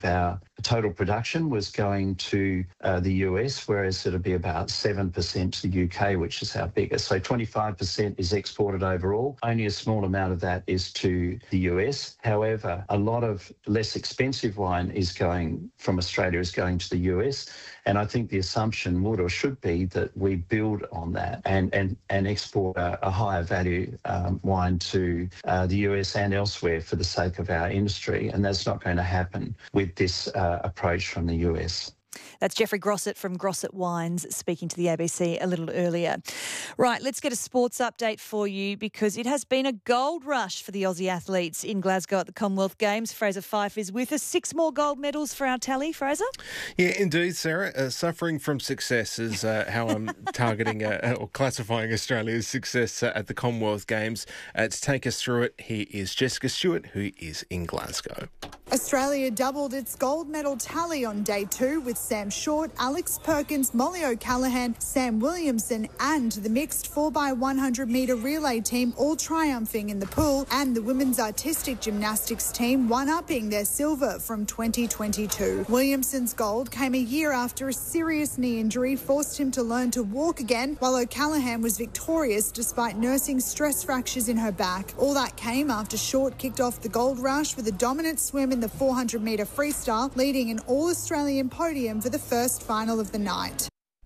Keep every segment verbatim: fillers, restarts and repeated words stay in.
our total production was going to uh, the U S, whereas it'll be about seven percent to the U K, which is our biggest. So twenty-five percent is exported overall. Only a small amount of that is to the U S. However, a lot of less expensive wine is going from Australia is going to the U S. And I think the assumption would or should be that we build on that and, and, and export a, a higher value um, wine to uh, the U S and elsewhere for the sake of our industry. And that's not going to happen with this uh, approach from the U S. That's Jeffrey Grossett from Grossett Wines speaking to the A B C a little earlier. Right, let's get a sports update for you because it has been a gold rush for the Aussie athletes in Glasgow at the Commonwealth Games. Fraser Fyfe is with us. Six more gold medals for our tally, Fraser? Yeah, indeed, Sarah. Uh, suffering from success is uh, how I'm targeting uh, or classifying Australia's success uh, at the Commonwealth Games. Uh, to take us through it, here is Jessica Stewart, who is in Glasgow. Australia doubled its gold medal tally on day two with Sam Short, Alex Perkins, Molly O'Callaghan, Sam Williamson and the mixed four by one hundred metre relay team all triumphing in the pool, and the women's artistic gymnastics team one-upping their silver from twenty twenty-two. Williamson's gold came a year after a serious knee injury forced him to learn to walk again, while O'Callaghan was victorious despite nursing stress fractures in her back. All that came after Short kicked off the gold rush with a dominant swim in the four hundred metre freestyle, leading an all-Australian podium for the first final of the night.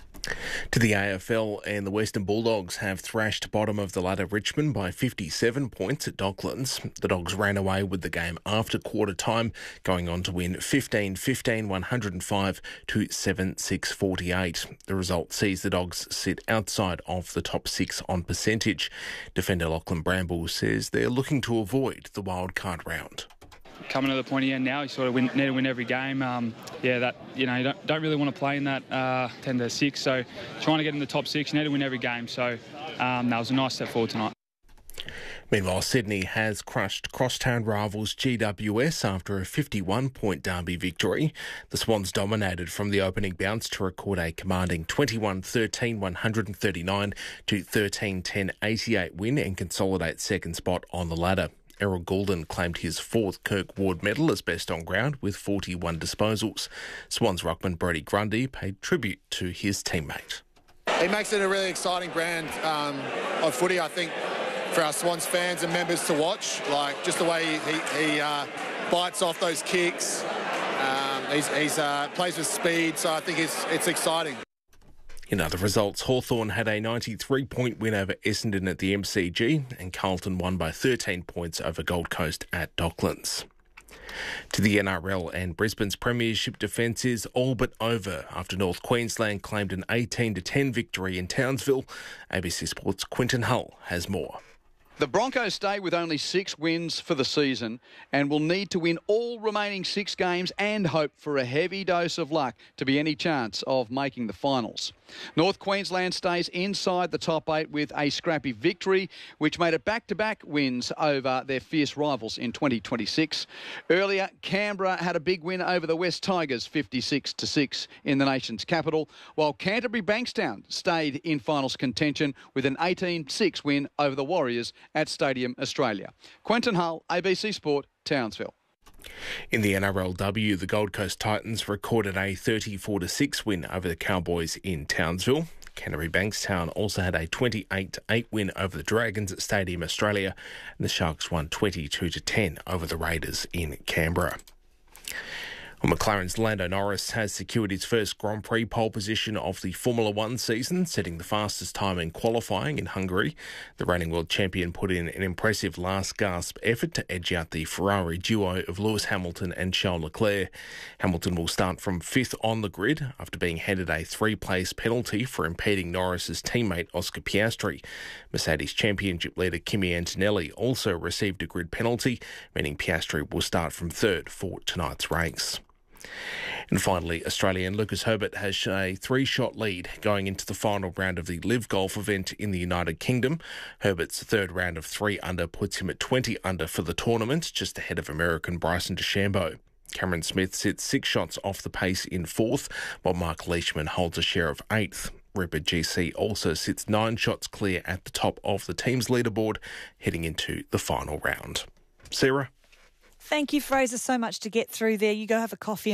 To the A F L, and the Western Bulldogs have thrashed bottom of the ladder Richmond by fifty-seven points at Docklands. The Dogs ran away with the game after quarter time, going on to win fifteen fifteen, one oh five to seven six forty-eight. The result sees the Dogs sit outside of the top six on percentage. Defender Lachlan Bramble says they're looking to avoid the wildcard round. Coming to the pointy end now, you sort of win, need to win every game. Um, yeah, that you know you don't, don't really want to play in that uh, ten to six. So trying to get in the top six, you need to win every game. So um, that was a nice step forward tonight. Meanwhile, Sydney has crushed crosstown rivals G W S after a fifty-one point derby victory. The Swans dominated from the opening bounce to record a commanding twenty-one thirteen, one thirty-nine to thirteen ten, eighty-eight win and consolidate second spot on the ladder. Errol Goulden claimed his fourth Kirk Ward medal as best on ground with forty-one disposals. Swans ruckman Brodie Grundy paid tribute to his teammate. He makes it a really exciting brand um, of footy, I think, for our Swans fans and members to watch. Like, just the way he, he uh, bites off those kicks. Um, he's, he's uh, plays with speed, so I think it's, it's exciting. In other results, Hawthorn had a ninety-three point win over Essendon at the M C G, and Carlton won by thirteen points over Gold Coast at Docklands. To the N R L, and Brisbane's premiership defence is all but over after North Queensland claimed an eighteen to ten victory in Townsville. A B C Sports' Quinton Hull has more. The Broncos stay with only six wins for the season and will need to win all remaining six games and hope for a heavy dose of luck to be any chance of making the finals. North Queensland stays inside the top eight with a scrappy victory, which made it back-to-back wins over their fierce rivals in twenty twenty-six. Earlier, Canberra had a big win over the West Tigers, fifty-six to six in the nation's capital, while Canterbury Bankstown stayed in finals contention with an eighteen six win over the Warriors at Stadium Australia. Quentin Hull, A B C Sport, Townsville. In the N R L W, the Gold Coast Titans recorded a thirty-four to six win over the Cowboys in Townsville. Canterbury Bankstown also had a twenty-eight to eight win over the Dragons at Stadium Australia, and the Sharks won twenty-two to ten over the Raiders in Canberra. Well, McLaren's Lando Norris has secured his first Grand Prix pole position of the Formula One season, setting the fastest time in qualifying in Hungary. The reigning world champion put in an impressive last-gasp effort to edge out the Ferrari duo of Lewis Hamilton and Charles Leclerc. Hamilton will start from fifth on the grid after being handed a three-place penalty for impeding Norris's teammate Oscar Piastri. Mercedes Championship leader Kimi Antonelli also received a grid penalty, meaning Piastri will start from third for tonight's race. And finally, Australian Lucas Herbert has a three-shot lead going into the final round of the Live Golf event in the United Kingdom. Herbert's third round of three under puts him at twenty under for the tournament, just ahead of American Bryson DeChambeau. Cameron Smith sits six shots off the pace in fourth, while Mark Leishman holds a share of eighth. Rupert G C also sits nine shots clear at the top of the team's leaderboard, heading into the final round. Sarah? Thank you, Fraser, so much to get through there. You go have a coffee